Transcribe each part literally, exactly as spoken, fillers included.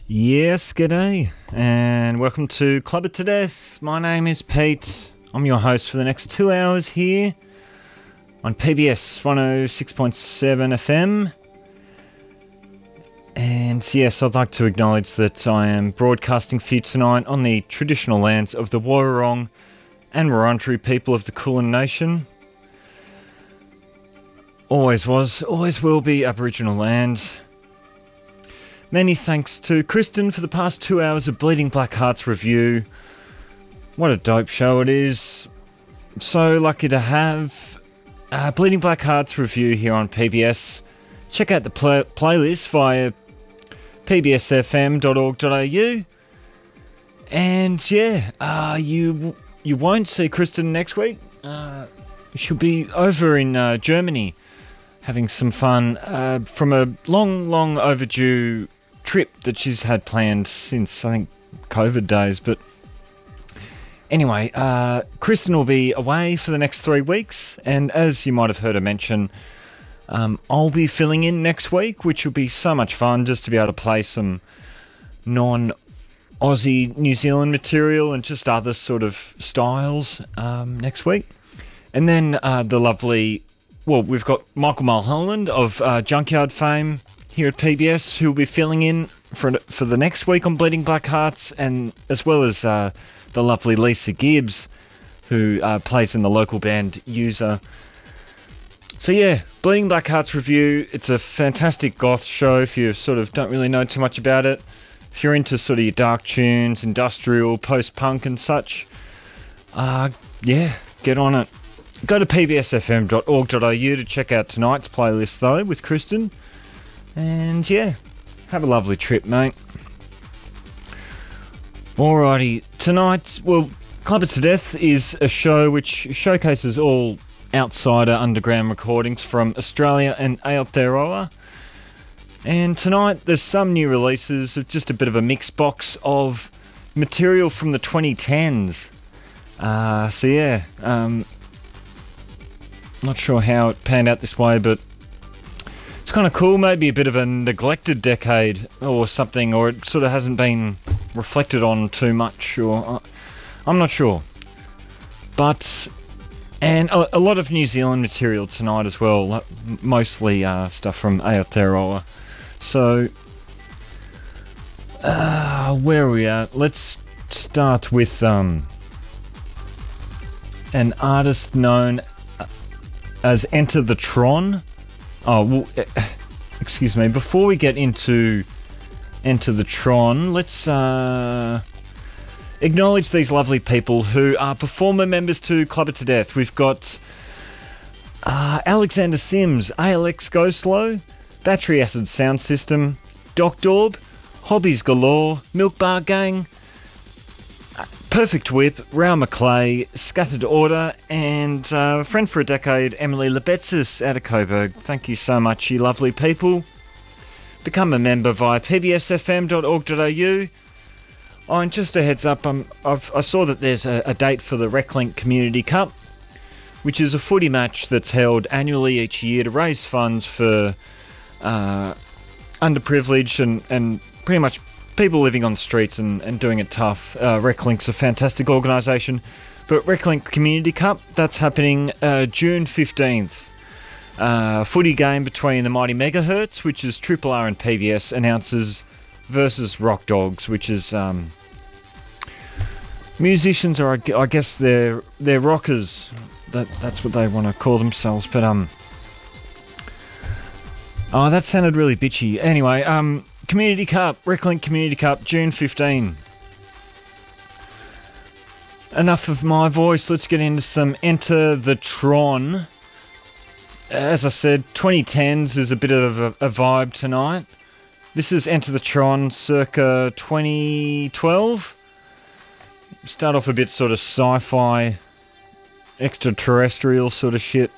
Yes, g'day, and welcome to Club It to Death. My name is Pete. I'm your host for the next two hours here on P B S one oh six point seven F M. And yes, I'd like to acknowledge that I am broadcasting for you tonight on the traditional lands of the Woiwurrung and Wurundjeri people of the Kulin Nation. Always was, always will be Aboriginal land. Many thanks to Kristen for the past two hours of Bleeding Black Hearts review. What a dope show it is. So lucky to have uh, Bleeding Black Hearts review here on P B S. Check out the play- playlist via p b s f m dot org dot a u. And yeah, uh, you you won't see Kristen next week. Uh, she'll be over in uh, Germany having some fun uh, from a long, long overdue trip that she's had planned since, I think, COVID days. But anyway, uh, Kristen will be away for the next three weeks. And as you might have heard her mention, um, I'll be filling in next week, which will be so much fun just to be able to play some non-Aussie New Zealand material and just other sort of styles um, next week. And then uh, the lovely... Well, we've got Michael Mulholland of uh, Junkyard fame here at P B S, who will be filling in for for the next week on Bleeding Black Hearts, and as well as uh, the lovely Lisa Gibbs, who uh, plays in the local band User. So yeah, Bleeding Black Hearts review. It's a fantastic goth show if you sort of don't really know too much about it. If you're into sort of your dark tunes, industrial, post-punk and such, uh, yeah, get on it. Go to p b s f m dot org dot a u to check out tonight's playlist, though, with Kristen. And, yeah, have a lovely trip, mate. Alrighty, tonight, well, Club It to Death is a show which showcases all outsider underground recordings from Australia and Aotearoa. And tonight, there's some new releases of just a bit of a mix box of material from the twenty tens. Uh, so, yeah, um... not sure how it panned out this way, but it's kind of cool. Maybe a bit of a neglected decade or something, or it sort of hasn't been reflected on too much, or uh, I'm not sure. But, and a, a lot of New Zealand material tonight as well, mostly uh, stuff from Aotearoa. So, uh, where are we at? Let's start with um, an artist known as Enter the Tron. Oh, well, excuse me. Before we get into Enter the Tron, let's uh, acknowledge these lovely people who are performer members to Club It to Death. We've got uh, Alexander Sims, A L X Go Slow, Battery Acid Sound System, Doc Dorb, Hobbies Galore, Milk Bar Gang, Perfect Whip, Rao McClay, Scattered Order, and uh, friend for a decade, Emily Lebetsis out of Coburg. Thank you so much, you lovely people. Become a member via p b s f m dot org dot a u. Oh, and just a heads up, um, I've, I saw that there's a, a date for the Reclink Community Cup, which is a footy match that's held annually each year to raise funds for uh, underprivileged and, and pretty much people living on the streets and, and doing it tough. Uh, Reclink's a fantastic organisation. But Reclink Community Cup, that's happening uh, June fifteenth. Uh, footy game between the mighty Megahertz, which is Triple R and P B S announcers, versus Rock Dogs, which is um, musicians, or I guess they're they're rockers. That that's what they want to call themselves. But um, oh, that sounded really bitchy. Anyway, um. Community Cup, Reclink Community Cup, June fifteenth. Enough of my voice, let's get into some Enter the Tron. As I said, twenty tens is a bit of a, a vibe tonight. This is Enter the Tron circa twenty twelve. Start off a bit sort of sci-fi, extraterrestrial sort of shit.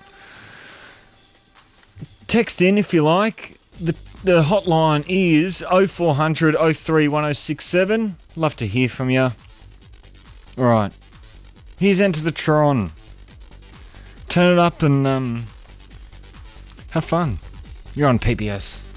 Text in if you like. The The hotline is oh four hundred, oh three, one oh six seven. Love to hear from you. Alright. Here's Enter the Tron. Turn it up and um, have fun. You're on P B S.